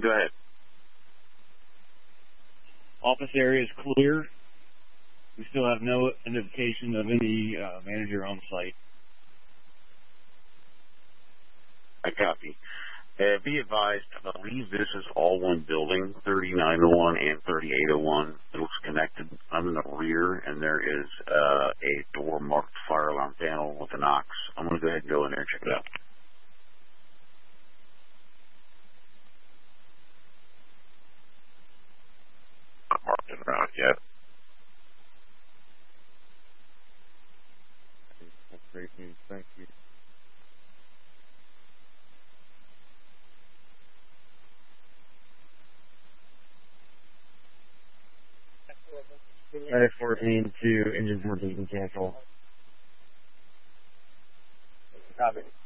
Go ahead. Office area is clear. We still have no identification of any manager on site. I copy. Be advised, I believe this is all one building, 3901 and 3801. It looks connected. I'm in the rear, and there is a door marked fire alarm panel with a Knox. I'm going to go ahead and go in there and check it out. Not marked it around yet. That's great news. Thank you. Medic 14 to engine 14 can cancel. Copy.